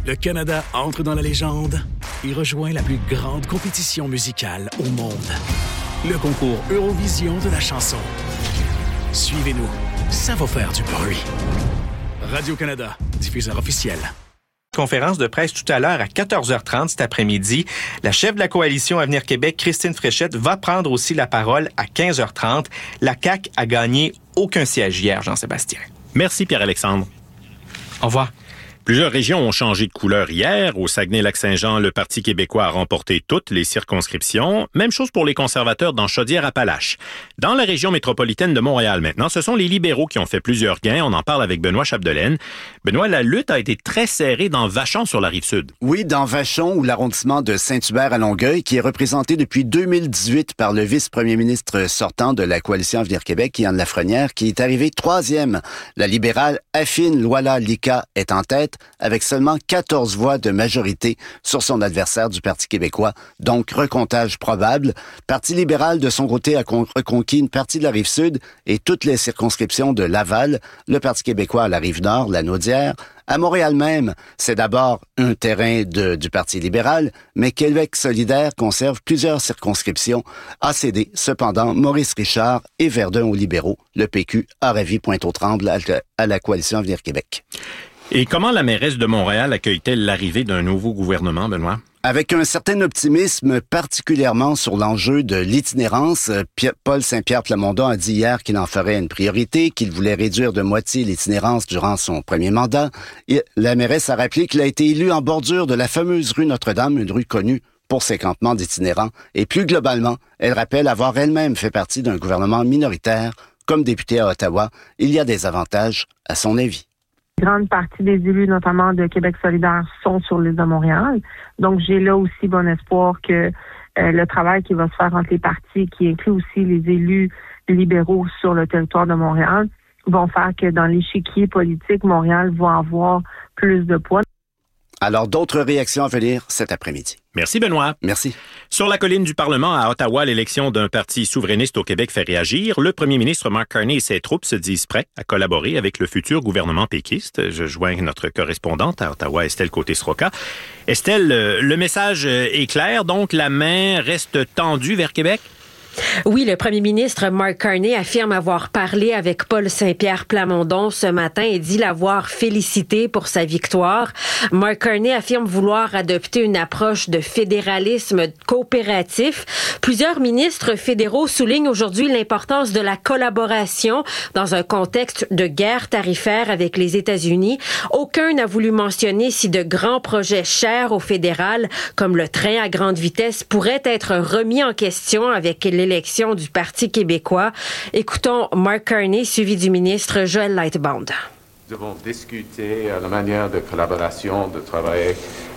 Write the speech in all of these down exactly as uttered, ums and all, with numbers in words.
Le Canada entre dans la légende et rejoint la plus grande compétition musicale au monde. Le concours Eurovision de la chanson. Suivez-nous, ça va faire du bruit. Radio-Canada, diffuseur officiel. Conférence de presse tout à l'heure à quatorze heures trente cet après-midi. La chef de la coalition Avenir Québec, Christine Fréchette, va prendre aussi la parole à quinze heures trente. La C A Q a gagné aucun siège hier, Jean-Sébastien. Merci Pierre-Alexandre. Au revoir. Plusieurs régions ont changé de couleur hier. Au Saguenay-Lac-Saint-Jean, le Parti québécois a remporté toutes les circonscriptions. Même chose pour les conservateurs dans Chaudière-Appalaches. Dans la région métropolitaine de Montréal maintenant, ce sont les libéraux qui ont fait plusieurs gains. On en parle avec Benoît Chapdelaine. Benoît, la lutte a été très serrée dans Vachon sur la Rive-Sud. Oui, dans Vachon, ou l'arrondissement de Saint-Hubert à Longueuil, qui est représenté depuis deux mille dix-huit par le vice-premier ministre sortant de la coalition Avenir Québec, Yann Lafrenière, qui est arrivé troisième. La libérale Affine Loala Lika est en tête, avec seulement quatorze voix de majorité sur son adversaire du Parti québécois, donc recomptage probable. Parti libéral, de son côté, a reconquis une partie de la Rive-Sud et toutes les circonscriptions de Laval, le Parti québécois à la Rive-Nord, la Naudière. À Montréal même, c'est d'abord un terrain de, du Parti libéral, mais Québec solidaire conserve plusieurs circonscriptions. A cédé, cependant, Maurice Richard et Verdun aux libéraux. Le P Q a ravi Pointe-aux-Trembles à, à la coalition Avenir Québec. Et comment la mairesse de Montréal accueille-t-elle l'arrivée d'un nouveau gouvernement, Benoît? Avec un certain optimisme, particulièrement sur l'enjeu de l'itinérance. Paul Saint-Pierre Plamondon a dit hier qu'il en ferait une priorité, qu'il voulait réduire de moitié l'itinérance durant son premier mandat. Et la mairesse a rappelé qu'il a été élu en bordure de la fameuse rue Notre-Dame, une rue connue pour ses campements d'itinérants. Et plus globalement, elle rappelle avoir elle-même fait partie d'un gouvernement minoritaire. Comme députée à Ottawa, il y a des avantages, à son avis. Une grande partie des élus, notamment de Québec solidaire, sont sur l'île de Montréal. Donc, j'ai là aussi bon espoir que euh, le travail qui va se faire entre les partis, qui inclut aussi les élus libéraux sur le territoire de Montréal, vont faire que dans l'échiquier politique, Montréal va avoir plus de poids. Alors, d'autres réactions à venir cet après-midi. Merci, Benoît. Merci. Sur la colline du Parlement à Ottawa, l'élection d'un parti souverainiste au Québec fait réagir. Le premier ministre Mark Carney et ses troupes se disent prêts à collaborer avec le futur gouvernement péquiste. Je joins notre correspondante à Ottawa, Estelle Côté-Sroka. Estelle, le message est clair, donc la main reste tendue vers Québec? Oui, le premier ministre Mark Carney affirme avoir parlé avec Paul Saint-Pierre Plamondon ce matin et dit l'avoir félicité pour sa victoire. Mark Carney affirme vouloir adopter une approche de fédéralisme coopératif. Plusieurs ministres fédéraux soulignent aujourd'hui l'importance de la collaboration dans un contexte de guerre tarifaire avec les États-Unis. Aucun n'a voulu mentionner si de grands projets chers au fédéral, comme le train à grande vitesse, pourraient être remis en question avec l'élection du Parti québécois. Écoutons Mark Carney, suivi du ministre Joël Lightbound. Nous avons discuté la manière de collaboration, de travailler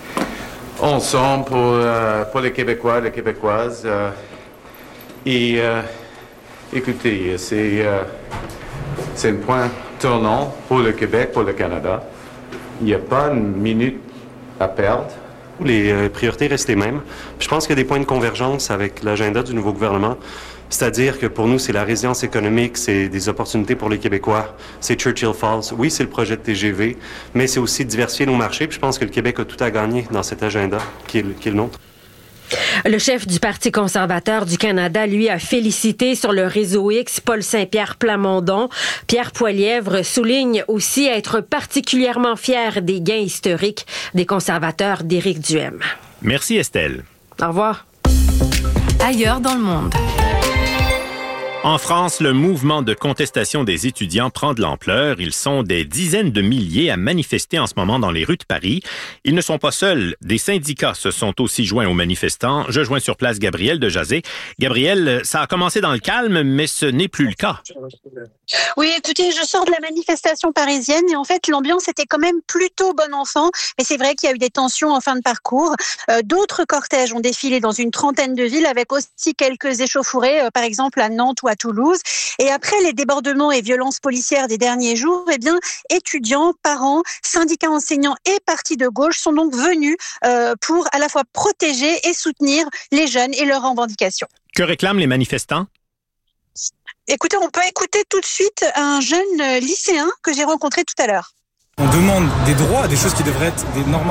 ensemble pour, euh, pour les Québécois, les Québécoises. Euh, et euh, écoutez, c'est, euh, c'est un point tournant pour le Québec, pour le Canada. Il n'y a pas une minute à perdre. Les euh, priorités restent les mêmes. Je pense qu'il y a des points de convergence avec l'agenda du nouveau gouvernement. C'est-à-dire que pour nous, c'est la résilience économique, c'est des opportunités pour les Québécois, c'est Churchill Falls. Oui, c'est le projet de T G V, mais c'est aussi diversifier nos marchés. Puis je pense que le Québec a tout à gagner dans cet agenda qui est, qui est le nôtre. Le chef du Parti conservateur du Canada, lui, a félicité sur le réseau X Paul Saint-Pierre Plamondon. Pierre Poilièvre souligne aussi être particulièrement fier des gains historiques des conservateurs d'Éric Duhem. Merci Estelle. Au revoir. Ailleurs dans le monde. En France, le mouvement de contestation des étudiants prend de l'ampleur. Ils sont des dizaines de milliers à manifester en ce moment dans les rues de Paris. Ils ne sont pas seuls. Des syndicats se sont aussi joints aux manifestants. Je joins sur place Gabriel de Jazé. Gabriel, ça a commencé dans le calme, mais ce n'est plus le cas. Oui, écoutez, je sors de la manifestation parisienne et en fait, l'ambiance était quand même plutôt bon enfant. Mais c'est vrai qu'il y a eu des tensions en fin de parcours. Euh, d'autres cortèges ont défilé dans une trentaine de villes avec aussi quelques échauffourées, euh, par exemple à Nantes ou à Toulouse. Et après les débordements et violences policières des derniers jours, eh bien, étudiants, parents, syndicats enseignants et partis de gauche sont donc venus euh, pour à la fois protéger et soutenir les jeunes et leurs revendications. Que réclament les manifestants? Écoutez, on peut écouter tout de suite un jeune lycéen que j'ai rencontré tout à l'heure. On demande des droits, des choses qui devraient être des normes